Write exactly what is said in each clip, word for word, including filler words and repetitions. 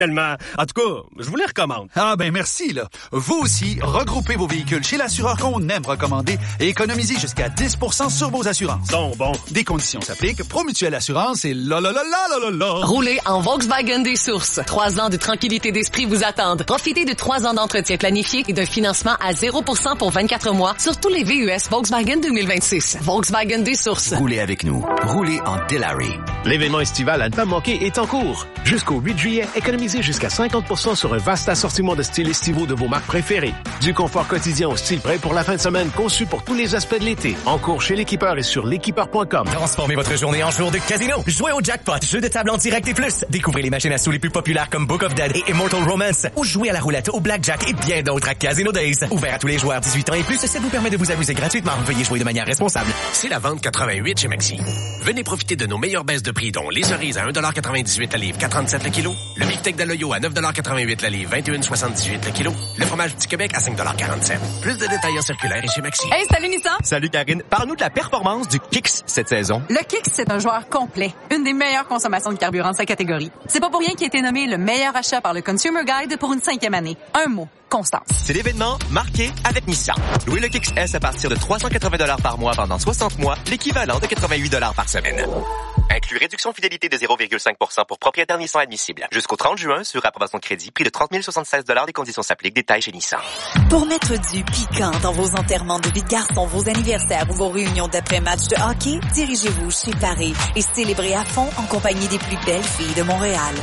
Tellement. En tout cas, je vous les recommande. Ah ben merci, là. Vous aussi, regroupez vos véhicules chez l'assureur qu'on aime recommander et économisez jusqu'à dix pour cent sur vos assurances. Bon, bon. Des conditions s'appliquent. Promutuelle Assurance et la la la la la la la. Roulez en Volkswagen des Sources. Trois ans de tranquillité d'esprit vous attendent. Profitez de trois ans d'entretien planifié et d'un financement à zéro pour cent pour vingt-quatre mois sur tous les V U S Volkswagen deux mille vingt-six. Volkswagen des Sources. Roulez avec nous. Roulez en Delary. L'événement estival à ne pas manquer est en cours. Jusqu'au huit juillet, économisez jusqu'à cinquante pour cent sur un vaste assortiment de styles estivaux de vos marques préférées. Du confort quotidien au style prêt pour la fin de semaine, conçu pour tous les aspects de l'été. En cours chez l'équipeur et sur l'équipeur point com. Transformez votre journée en jour de casino. Jouez au jackpot, jeu de table en direct et plus. Découvrez les machines à sous les plus populaires comme Book of Dead et Immortal Romance. Ou jouez à la roulette, au blackjack et bien d'autres à Casino Days. Ouvert à tous les joueurs dix-huit ans et plus, ça vous permet de vous amuser gratuitement. Veuillez jouer de manière responsable. C'est la vente quatre-vingt-huit chez Maxi. Venez profiter de nos meilleures baisses de prix, dont les cerises à un dollar quatre-vingt-dix-huit la livre, quatre trente-sept le kilo. Le beefsteak d'Aloyo à neuf dollars quatre-vingt-huit la livre, vingt et un virgule soixante-dix-huit le kilo. Le fromage du Québec à cinq dollars quarante-sept. Plus de détails en circulaire et chez Maxi. Hey, salut Nissan! Salut Karine. Parle-nous de la performance du Kicks cette saison. Le Kicks, c'est un joueur complet. Une des meilleures consommations de carburant de sa catégorie. C'est pas pour rien qu'il a été nommé le meilleur achat par le Consumer Guide pour une cinquième année. Un mot. Constance. C'est l'événement marqué avec Nissan. Louez le Kicks S à partir de trois cent quatre-vingts dollars par mois pendant soixante mois, l'équivalent de quatre-vingt-huit dollars par semaine. Inclus réduction fidélité de zéro virgule cinq pour cent pour propriétaire Nissan admissible. Jusqu'au trente juin, sur approbation de crédit, prix de trente mille soixante-seize dollars, des conditions s'appliquent, détails chez Nissan. Pour mettre du piquant dans vos enterrements de vie de garçon, vos anniversaires ou vos réunions d'après-match de hockey, dirigez-vous chez Paris et célébrez à fond en compagnie des plus belles filles de Montréal.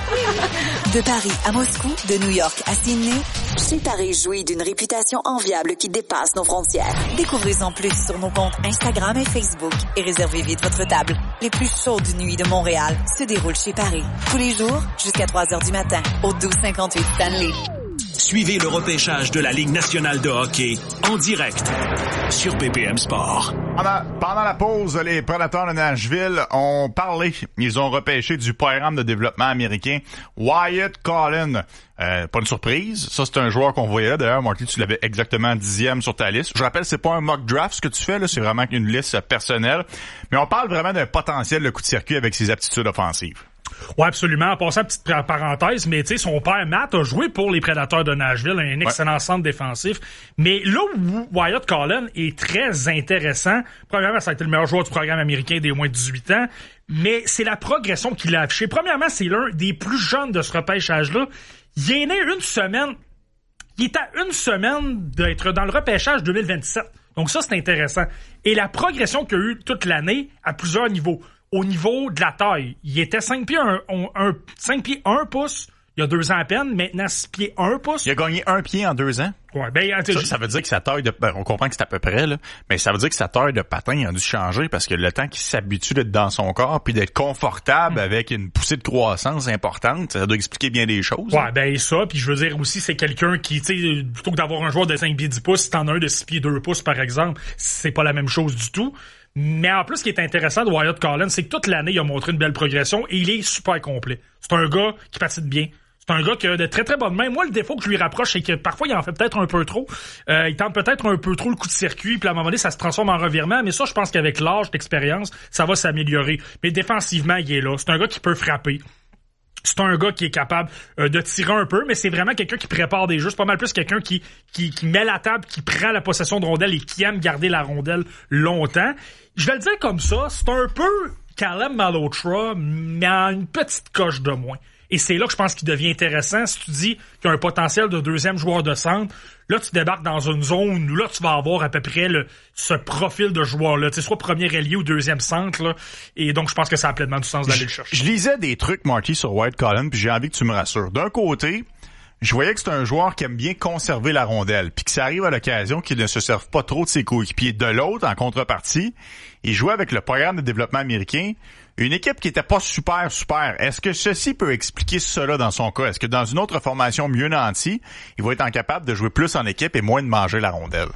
De Paris à Moscou, de New York à Sydney, chez Paris jouit d'une réputation enviable qui dépasse nos frontières. Découvrez-en plus sur nos comptes Instagram et Facebook et réservez vite votre table. Les plus chaudes nuits de Montréal se déroulent chez Paris. Tous les jours, jusqu'à trois heures du matin, au douze cinquante-huit Stanley. Suivez le repêchage de la Ligue nationale de hockey en direct sur B P M Sport. Pendant, pendant la pause, les Prédateurs de Nashville ont parlé. Ils ont repêché du programme de développement américain Wyatt Collin. Euh, pas une surprise. Ça, c'est un joueur qu'on voyait là. D'ailleurs, Marty, tu l'avais exactement dixième sur ta liste. Je rappelle, c'est pas un mock draft ce que tu fais, là. C'est vraiment une liste personnelle. Mais on parle vraiment d'un potentiel de coup de circuit avec ses aptitudes offensives. Ouais, absolument. En passant, petite parenthèse, mais tu sais, son père, Matt, a joué pour les Prédateurs de Nashville, un excellent ouais. centre défensif. Mais là où Wyatt Collin est très intéressant, premièrement, ça a été le meilleur joueur du programme américain des moins de dix-huit ans, mais c'est la progression qu'il a affichée. Premièrement, c'est l'un des plus jeunes de ce repêchage-là. Il est né une semaine, il est à une semaine d'être dans le repêchage deux mille vingt-sept. Donc ça, c'est intéressant. Et la progression qu'il a eue toute l'année à plusieurs niveaux. Au niveau de la taille, il était cinq pieds un, un, cinq pieds un pouce il y a deux ans à peine, maintenant six pieds un pouce. Il a gagné un pied en deux ans. Ouais, ben, ça, ça veut dire que sa taille de, ben, on comprend que c'est à peu près, là, mais ça veut dire que sa taille de patin a dû changer parce que le temps qu'il s'habitue d'être dans son corps puis d'être confortable mmh. avec une poussée de croissance importante, ça doit expliquer bien des choses. Ouais, ben, ça, puis je veux dire aussi, c'est quelqu'un qui, tu sais, plutôt que d'avoir un joueur de cinq pieds dix pouces, si t'en as un de six pieds deux pouces, par exemple, c'est pas la même chose du tout. Mais en plus, ce qui est intéressant de Wyatt Collin, c'est que toute l'année, il a montré une belle progression et il est super complet. C'est un gars qui patine bien. C'est un gars qui a de très très bonnes mains. Moi, le défaut que je lui rapproche, c'est que parfois, il en fait peut-être un peu trop. Euh, il tente peut-être un peu trop le coup de circuit, puis à un moment donné, ça se transforme en revirement. Mais ça, je pense qu'avec l'âge, l'expérience, ça va s'améliorer. Mais défensivement, il est là. C'est un gars qui peut frapper. C'est un gars qui est capable euh, de tirer un peu, mais c'est vraiment quelqu'un qui prépare des jeux. C'est pas mal plus quelqu'un qui, qui, qui met la table, qui prend la possession de rondelle et qui aime garder la rondelle longtemps. Je vais le dire comme ça, c'est un peu Callum Malhotra, mais en une petite coche de moins. Et c'est là que je pense qu'il devient intéressant. Si tu dis qu'il y a un potentiel de deuxième joueur de centre, là, tu débarques dans une zone où là, tu vas avoir à peu près le, ce profil de joueur-là. Tu sais, soit premier ailier ou deuxième centre, là. Et donc, je pense que ça a pleinement du sens d'aller je, le chercher. Je lisais des trucs, Marty, sur Wyatt Collin, puis j'ai envie que tu me rassures. D'un côté, je voyais que c'est un joueur qui aime bien conserver la rondelle, puis que ça arrive à l'occasion qu'il ne se serve pas trop de ses coéquipiers. De l'autre, en contrepartie, il jouait avec le programme de développement américain, une équipe qui était pas super, super. Est-ce que ceci peut expliquer cela dans son cas? Est-ce que dans une autre formation mieux nantie, il va être incapable de jouer plus en équipe et moins de manger la rondelle?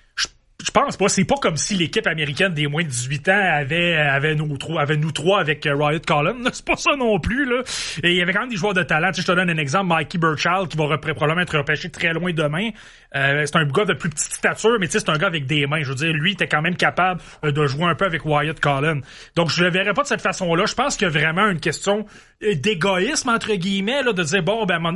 Je pense pas. C'est pas comme si l'équipe américaine des moins de dix-huit ans avait, avait nous trois, avait nous trois avec uh, Wyatt Collin. C'est pas ça non plus, là. Et il y avait quand même des joueurs de talent. Tu sais, je te donne un exemple. Mikey Burchell, qui va repre- probablement être repêché très loin demain. Euh, c'est un gars de plus petite stature, mais tu sais, c'est un gars avec des mains. Je veux dire, lui, il était quand même capable euh, de jouer un peu avec Wyatt Collin. Donc, je le verrais pas de cette façon-là. Je pense qu'il y a vraiment une question d'égoïsme, entre guillemets, là, de dire, bon, ben, à un moment donné,